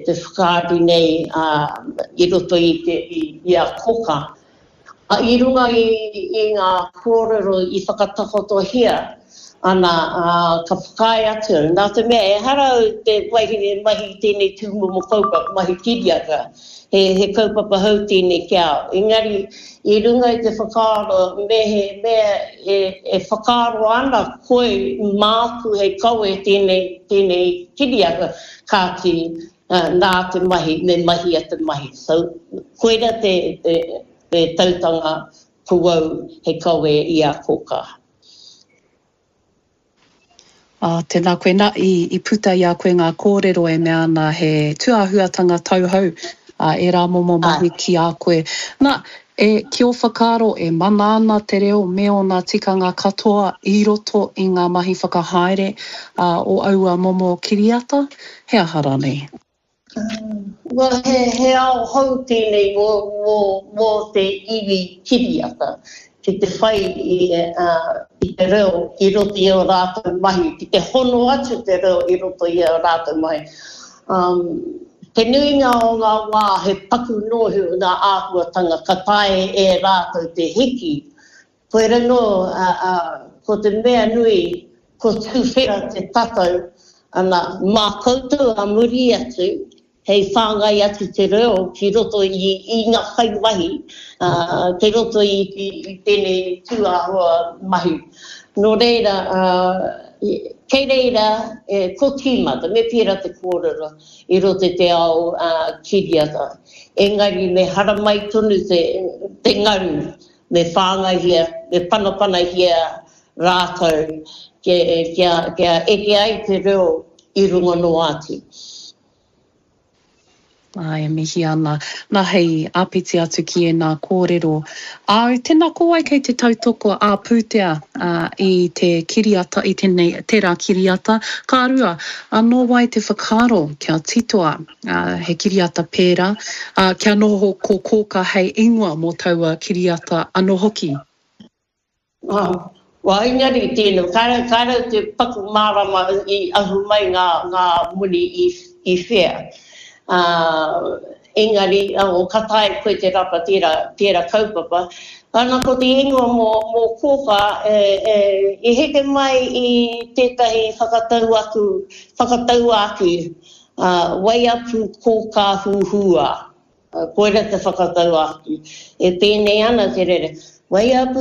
te whakaari nei I roto I a koka. I runga I ngā kōrero I whakatakotohia, ana ka whakai atu. Nā te mea, harau te mahi tēnei tūmumu kaupapa, mahi kiriaka, he kaupapa hau tēnei kia. Engari, I runga I te whakaaro, e whakaaro ana koe māku hei kaue tēnei kiriaka, kā ki nā te mahi, me mahi a te mahi. So, koera te tautanga kuau he kaue I a koka. Tēnā koe nā I puta I a koe ngā kōrero e mea ana he tuahuatanga tauhau e rā momo mahi ki a koe. Nā, ki o whakaaro e mana ana te reo me o ngā tikanga katoa I roto I ngā mahi whakahaere o aua momo kiriata. He aha rānei? Well, he ao hau tēnei mō te iwi kiriata. Ki te whai I te reo I roto I o rātou mahi. Ki te hono atu te reo I roto I o rātou mahi. Te nuinga o ngā wā he paku nohu nā āhuatanga ka tae rātou te hiki. Koe rano, ko te mea nui, ko tūwhera te tatau, ana mā koutou a muri atu, hei whāngai atu te reo ki roto I ngā whaimahi, ki roto I tēnei tūāhua mahi. Nō reira, kei reira, ko tīmata, me pira te kōrero I roto te ao kiriata. Engari me haramai tonu te ngaru, me whāngahia, me panapanahia rātou, kia eke ai te reo I runga no atu. Ai, mihi ana. Nā hei, āpiti atu ki e nā kōrero. Tēnā ko ai kei te tautoko a pūtea I te kiriata, I tērā kiriata. Ka rua, anō wai te whakaaro kia titoa he kiriata pērā, kia noho ko kōka hei ingoa mō taua kiriata anō hoki. Wa ingari tēnā, kāra te paku mārama I ahu mai ngā muni I whea. Engari, o katai koe te rapa tērā kaupapa. Ana ko te ingoa mō kōka, e heke mai I tētahi whakatau aku, wai apu kōka huhua. Koera te whakatau aku. E tēnei ana te rere. Wai apu